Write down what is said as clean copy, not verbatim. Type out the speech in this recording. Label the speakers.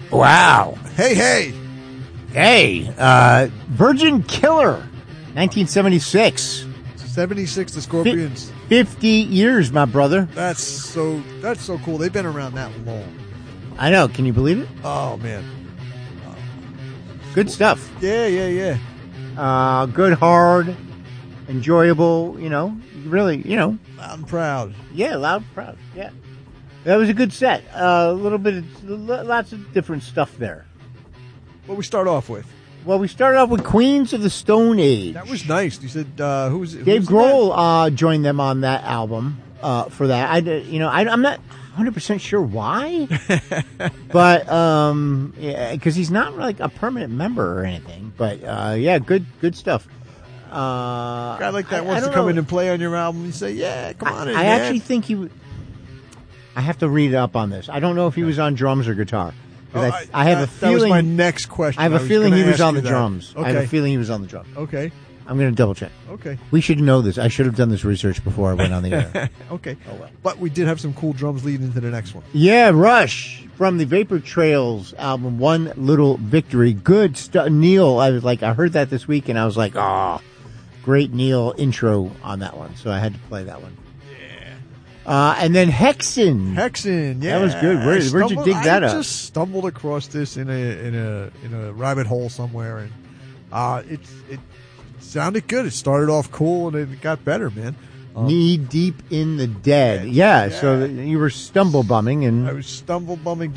Speaker 1: Wow.
Speaker 2: Hey.
Speaker 1: Hey, Virgin Killer, 1976.
Speaker 2: 76, the Scorpions.
Speaker 1: 50 years, my brother.
Speaker 2: That's so cool. They've been around that long.
Speaker 1: I know. Can you believe it?
Speaker 2: Oh, man.
Speaker 1: Good stuff.
Speaker 2: Yeah.
Speaker 1: Good, hard, enjoyable, really,
Speaker 2: Loud and proud.
Speaker 1: Yeah, loud and proud. Yeah. That was a good set. Lots of different stuff there.
Speaker 2: What we start off with?
Speaker 1: Well, we started off with Queens of the Stone Age.
Speaker 2: That was nice. You said, who was it?
Speaker 1: Dave Grohl joined them on that album for that. I'm not 100% sure why, but because he's not like a permanent member or anything. But yeah, good stuff.
Speaker 2: A guy like that wants to come in and play on your album and say, yeah, come on in.
Speaker 1: I actually think he would. I have to read up on this. I don't know if he was on drums or guitar. I have a feeling.
Speaker 2: That was my next question.
Speaker 1: I have a feeling he was on the drums.
Speaker 2: Okay.
Speaker 1: I have a feeling he was on the drums.
Speaker 2: Okay.
Speaker 1: I'm going to double check.
Speaker 2: Okay.
Speaker 1: We should know this. I should have done this research before I went on the air.
Speaker 2: Okay.
Speaker 1: Oh, well.
Speaker 2: But we did have some cool drums leading into the next one.
Speaker 1: Yeah, Rush from the Vapor Trails album, One Little Victory. Good stuff. Neil, I heard that this week, and I was like, great Neil intro on that one. So I had to play that one. Yeah. And then Hexen.
Speaker 2: Yeah.
Speaker 1: That was good. Where'd you dig that up?
Speaker 2: I just stumbled across this in a rabbit hole somewhere, and it sounded good. It started off cool, and it got better, man.
Speaker 1: Knee deep in the dead. Yeah. So you were stumble bumming, and
Speaker 2: I was stumble bumming